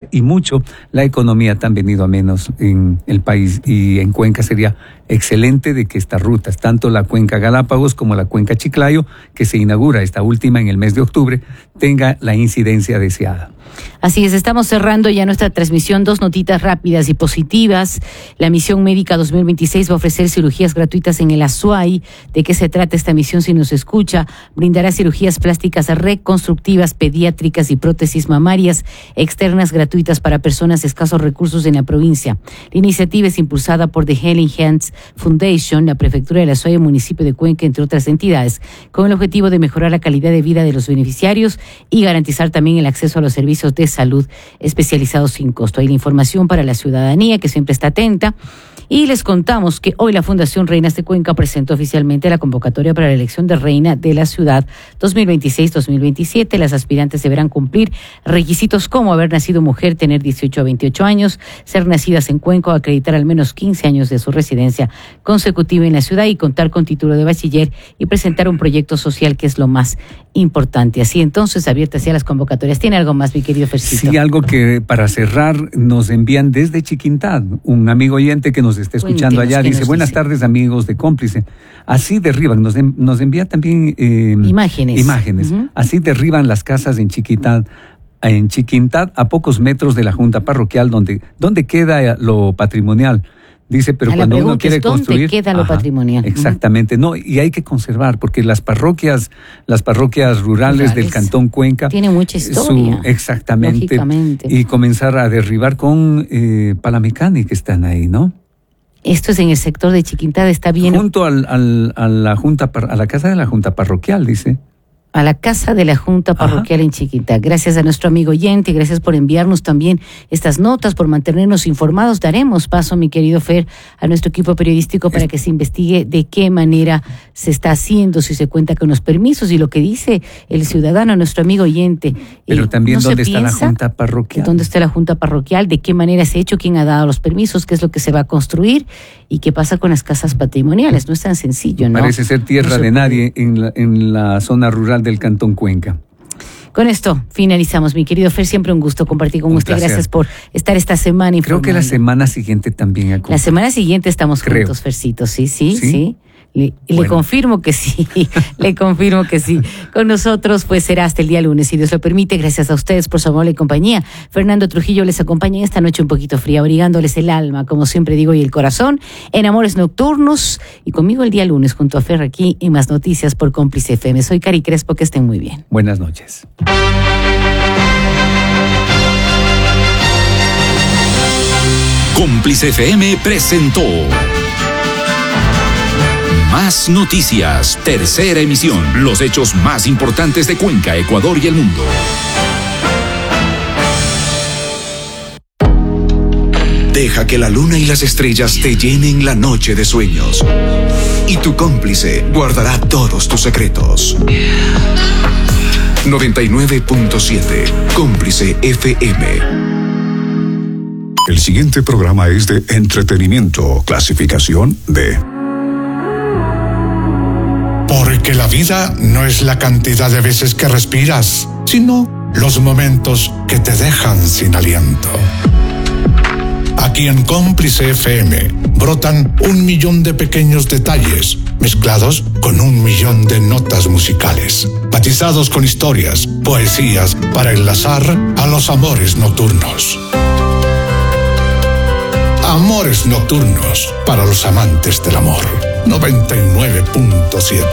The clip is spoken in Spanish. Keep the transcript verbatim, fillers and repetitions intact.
y mucho la economía tan venido a menos en el país, y en Cuenca sería excelente de que estas rutas, tanto la Cuenca Galápagos como la Cuenca Chiclayo, que se inaugura esta última en el mes de octubre, tenga la incidencia deseada. Así es, estamos cerrando ya nuestra transmisión. Dos notitas rápidas y positivas. La Misión Médica dos mil veintiséis va a ofrecer cirugías gratuitas en el Azuay. ¿De qué se trata esta misión si nos escucha? Brindará cirugías plásticas reconstructivas, pediátricas y prótesis mamarias externas gratuitas para personas de escasos recursos en la provincia. La iniciativa es impulsada por The Healing Hands Foundation, la Prefectura del Azuay, el municipio de Cuenca, entre otras entidades, con el objetivo de mejorar la calidad de vida de los beneficiarios y garantizar también el acceso a los servicios de salud especializados sin costo. Hay la información para la ciudadanía que siempre está atenta. Y les contamos que hoy la Fundación Reinas de Cuenca presentó oficialmente la convocatoria para la elección de reina de la ciudad dos mil veintiséis dos mil veintisiete. Las aspirantes deberán cumplir requisitos como haber nacido mujer, tener dieciocho a veintiocho años, ser nacidas en Cuenca o acreditar al menos quince años de su residencia consecutiva en la ciudad y contar con título de bachiller y presentar un proyecto social, que es lo más importante. Así entonces, abiertas ya las convocatorias. ¿Tiene algo más, mi querido Fercito? Sí, algo que para cerrar nos envían desde Chiquintad. Un amigo oyente que nos está escuchando Cuéntenos, allá dice: buenas dice? tardes, amigos de Cómplice. Así derriban, nos, en, nos envía también eh, imágenes. imágenes. Uh-huh. Así derriban las casas en Chiquintad, en Chiquintad, a pocos metros de la Junta Parroquial, donde, donde queda lo patrimonial. Dice, pero a cuando uno pregunta quiere es, ¿dónde construir, queda lo ajá, patrimonial? Exactamente, uh-huh. No, y hay que conservar, porque las parroquias, las parroquias rurales, rurales del Cantón Cuenca tiene mucha historia. Su, exactamente. Y comenzar a derribar con eh, Palamecani, que están ahí, ¿no? Esto es en el sector de Chiquintad, está bien. Junto al, al, a la junta, a la casa de la Junta Parroquial, dice. A la casa de la Junta Parroquial, ajá, en Chiquintad. Gracias a nuestro amigo oyente, gracias por enviarnos también estas notas, por mantenernos informados. Daremos paso, mi querido Fer, a nuestro equipo periodístico para que se investigue de qué manera se está haciendo, si se cuenta con los permisos y lo que dice el ciudadano, nuestro amigo oyente. Pero eh, también ¿no dónde está la Junta Parroquial? ¿Dónde está la Junta Parroquial? ¿De qué manera se ha hecho? ¿Quién ha dado los permisos? ¿Qué es lo que se va a construir? ¿Y qué pasa con las casas patrimoniales? No es tan sencillo, ¿no? Parece ser tierra no de nadie en la, en la zona rural del Cantón Cuenca. Con esto finalizamos, mi querido Fer, siempre un gusto compartir con un usted. Placer. Gracias por estar esta semana informando. Creo que la semana siguiente también. La semana siguiente estamos Creo. juntos, Fercito, sí, sí, sí. sí. Le, bueno. le confirmo que sí, le confirmo que sí. Con nosotros pues será hasta el día lunes, si Dios lo permite. Gracias a ustedes por su amable compañía. Fernando Trujillo les acompaña esta noche un poquito fría, abrigándoles el alma, como siempre digo, y el corazón, en Amores Nocturnos. Y conmigo el día lunes junto a Fer aquí en Más Noticias por Cómplice F M. Soy Cari Crespo, que estén muy bien. Buenas noches. Cómplice F M presentó Más Noticias, tercera emisión. Los hechos más importantes de Cuenca, Ecuador y el mundo. Deja que la luna y las estrellas te llenen la noche de sueños. Y tu cómplice guardará todos tus secretos. noventa y nueve punto siete, Cómplice F M. El siguiente programa es de entretenimiento, clasificación D. Porque la vida no es la cantidad de veces que respiras, sino los momentos que te dejan sin aliento. Aquí en Cómplice F M brotan un millón de pequeños detalles mezclados con un millón de notas musicales, batizados con historias, poesías para enlazar a los amores nocturnos. Amores Nocturnos para los amantes del amor. noventa y nueve punto siete